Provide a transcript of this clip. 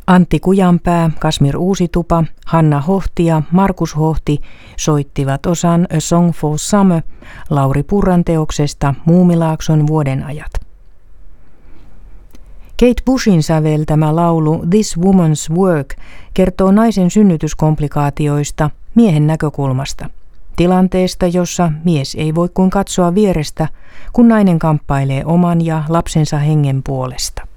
Antti Kujanpää, Kasmir Uusitupa, Hanna Hohti ja Markus Hohti soittivat osan A Song for Summer Lauri Purran teoksesta Muumilaakson vuodenajat. Kate Bushin säveltämä laulu This Woman's Work kertoo naisen synnytyskomplikaatioista miehen näkökulmasta. Tilanteesta, jossa mies ei voi kuin katsoa vierestä, kun nainen kamppailee oman ja lapsensa hengen puolesta.